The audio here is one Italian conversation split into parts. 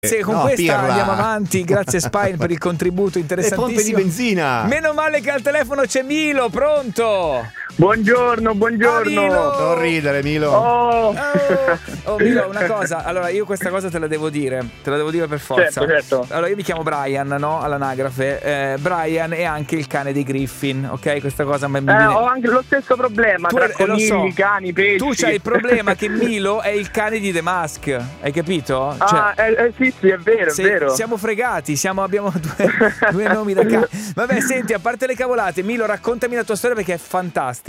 Se con questa andiamo avanti, grazie Spine per il contributo interessantissimo. Le pompe di benzina. Meno male che al telefono c'è Milo, pronto? Buongiorno. Milo. Non ridere, Milo. Oh, Milo, una cosa. Allora, io questa cosa te la devo dire per forza. Certo. Allora, io mi chiamo Brian, no? All'anagrafe. Brian è anche il cane dei Griffin, ok? Questa cosa mi ho anche lo stesso problema tra conigli, cani, pesci. Tu c'hai il problema che Milo è il cane di The Mask, hai capito? Sì, è vero, è vero. Siamo fregati, abbiamo due nomi da cane. Vabbè, senti, a parte le cavolate, Milo, raccontami la tua storia perché è fantastica.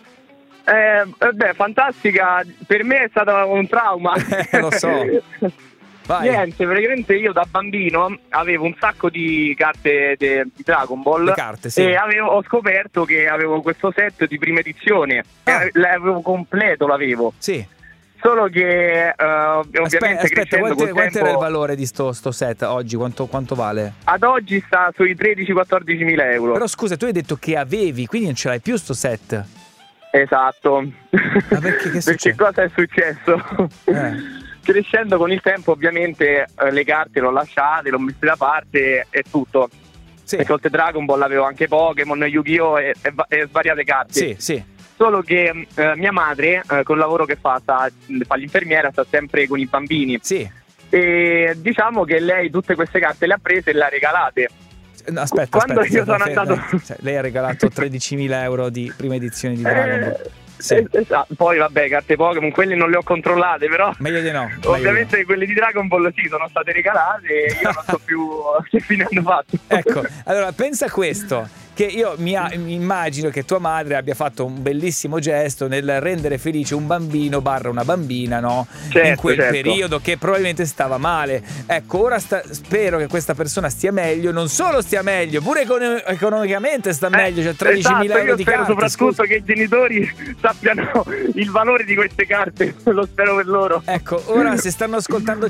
Fantastica. Per me è stato un trauma. Lo so. Vai. Niente, praticamente io da bambino avevo un sacco di carte di Dragon Ball. Le carte, sì. E ho scoperto che avevo questo set di prima edizione. L'avevo completo, l'avevo. Sì. Solo che ovviamente aspetta, quanto tempo, era il valore di sto set oggi? Quanto vale? Ad oggi sta sui 13-14 mila euro. Però scusa, tu hai detto che avevi, quindi non ce l'hai più sto set. Esatto. Ma perché cosa è successo? Crescendo con il tempo ovviamente le carte l'ho lasciate, l'ho messe da parte e tutto. Sì. Perché oltre Dragon Ball avevo anche Pokémon, Yu-Gi-Oh! e svariate carte. Sì. Solo che mia madre, col lavoro che fa l'infermiera, sta sempre con i bambini. Sì. E diciamo che lei tutte queste carte le ha prese e le ha regalate. Aspetta, io sono andato... lei ha regalato 13.000 euro di prima edizione di Dragon Ball. Sì. Poi vabbè, carte Pokémon, quelle non le ho controllate, però meglio di no. Ovviamente quelle di Dragon Ball sì, sono state regalate e io non so più che fine hanno fatto. Ecco, allora pensa questo, che io mi immagino che tua madre abbia fatto un bellissimo gesto nel rendere felice un bambino / una bambina, no? Certo, in quel periodo che probabilmente stava male. Ecco, ora spero che questa persona stia meglio, non solo stia meglio, pure economicamente sta meglio, cioè 13.000 euro di carte. Soprattutto che i genitori sappiano il valore di queste carte, lo spero per loro. Ecco, ora se stanno ascoltando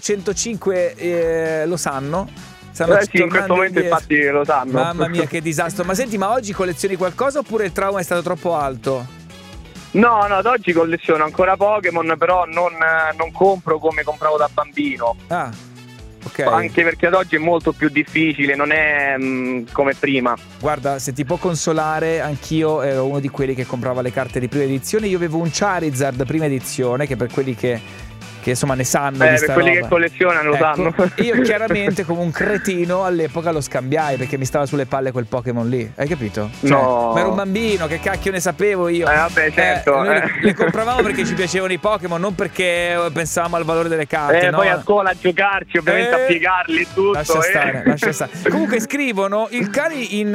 105 lo sanno. Sì, in questo momento infatti lo sanno. Mamma mia, che disastro. Ma senti, ma oggi collezioni qualcosa oppure il trauma è stato troppo alto? No, ad oggi colleziono ancora Pokémon, però non compro come compravo da bambino. Okay. Anche perché ad oggi è molto più difficile, non è come prima. Guarda, se ti può consolare, anch'io ero uno di quelli che comprava le carte di prima edizione. Io avevo un Charizard prima edizione, che per quelli che insomma ne sanno di sta per quelli roba, che collezionano lo sanno. Io chiaramente come un cretino all'epoca lo scambiai perché mi stava sulle palle quel Pokémon lì, hai capito? No. Ma ero un bambino, che cacchio ne sapevo io? Vabbè, certo. Noi le compravamo perché ci piacevano i Pokémon, non perché pensavamo al valore delle carte, no? Poi a scuola a giocarci, ovviamente a piegarli e tutto. Lascia stare. Comunque scrivono il cane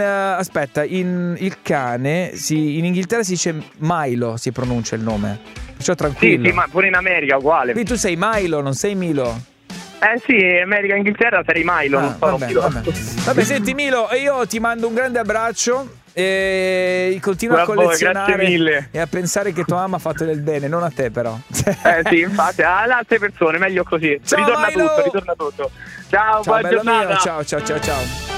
il cane in Inghilterra si dice Milo, si pronuncia il nome. Perciò tranquillo. Sì, ma pure in America uguale. Quindi tu sei Milo, non sei Milo? Sì, America e Inghilterra sarei Milo, non so. Vabbè, senti Milo, io ti mando un grande abbraccio e continua a collezionare e a pensare che tua mamma ha fatto del bene, non a te però. Sì, infatti, alle altre persone, meglio così. Ciao, ritorna tutto. Ciao, buona giornata. Ciao.